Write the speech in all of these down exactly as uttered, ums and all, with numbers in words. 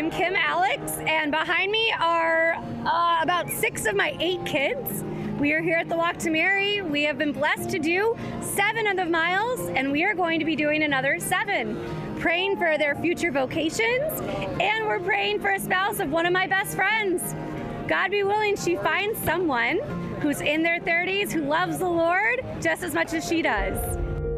I'm Kim Alex, and behind me are uh, about six of my eight kids. We are here at the Walk to Mary. We have been blessed to do seven of the miles, and we are going to be doing another seven. Praying for their future vocations, and we're praying for a spouse of one of my best friends. God be willing, she finds someone who's in their thirties who loves the Lord just as much as she does.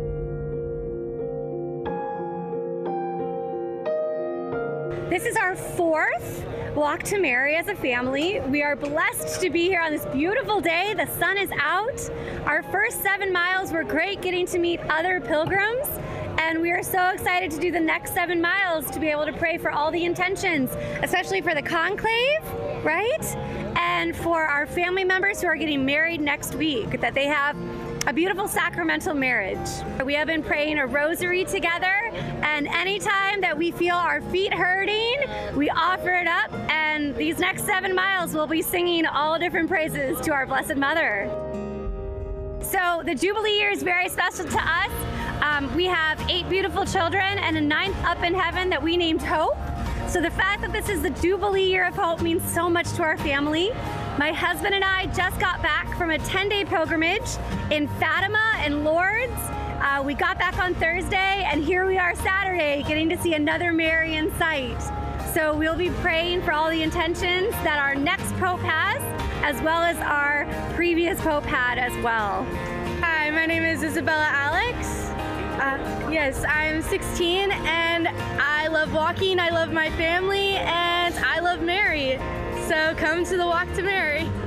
This is our fourth Walk to Mary as a family. We are blessed to be here on this beautiful day. The sun is out. Our first seven miles were great, getting to meet other pilgrims, and we are so excited to do the next seven miles to be able to pray for all the intentions, especially for the conclave, right? And for our family members who are getting married next week, that they have a beautiful sacramental marriage. We have been praying a rosary together, and anytime that we feel our feet hurting, we offer it up, and these next seven miles we'll be singing all different praises to our Blessed Mother. So the Jubilee year is very special to us. Um, we have eight beautiful children and a ninth up in heaven that we named Hope. So the fact that this is the Jubilee year of hope means so much to our family. My husband and I just got back from a ten-day pilgrimage in Fatima and Lourdes. Uh, we got back on Thursday, and here we are Saturday, getting to see another Mary in sight. So we'll be praying for all the intentions that our next Pope has, as well as our previous Pope had as well. Hi, my name is Isabella Alex. Uh, yes, I'm sixteen, and I love walking, I love my family, and I love Mary. So come to the Walk to Mary.